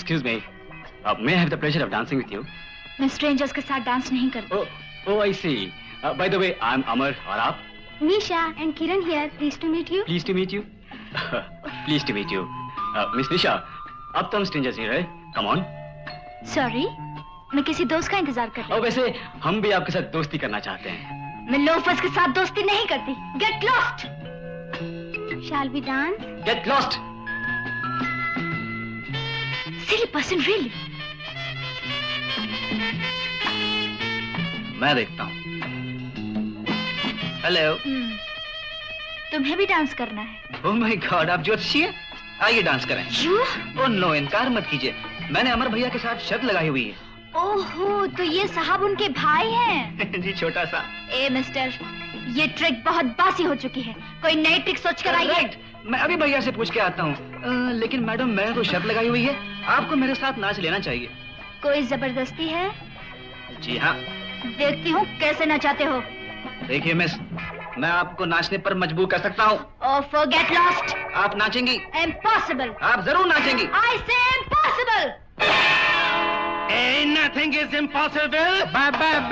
Excuse me. May I have the pleasure of dancing with you? मैं strangers के साथ dance नहीं करती. Oh, I see. By the way, I'm Amar. और आप? Nisha and Kiran here. Pleased to meet you. Pleased to meet you. Pleased to meet you. Miss Nisha, अब तो हम strangers ही रहे. Come on. Sorry, मैं किसी दोस्त का इंतजार कर रही हूँ. वैसे हम भी आपके साथ दोस्ती करना चाहते हैं. मैं लोफर्स के साथ दोस्ती नहीं करती. Get lost. Shall we dance? Get lost. Silly person, really. मैं देखता हूँ. हेलो. तुम्हें भी डांस करना है. ओह माय गॉड, आप ज्योतिषी हैं? आइए डांस करें. ओह नो, इनकार मत कीजिए. मैंने अमर भैया के साथ शर्त लगाई हुई है. ओहो, तो ये साहब उनके भाई हैं. जी छोटा सा. ए मिस्टर, ये ट्रिक बहुत बासी हो चुकी है. कोई नई ट्रिक सोच कर आइए. मैं अभी भैया से पूछ के आता हूँ. लेकिन मैडम, मैंने तो शर्त लगाई हुई है. आपको मेरे साथ नाच लेना चाहिए. कोई जबरदस्ती है? जी हाँ. देखती हूँ कैसे नचाते हो. देखिए मिस, मैं आपको नाचने पर मजबूर कर सकता हूँ. Oh, forget lost. आप नाचेंगी? Impossible. आप जरूर नाचेंगी. I say impossible. Nothing is impossible. Bye bye.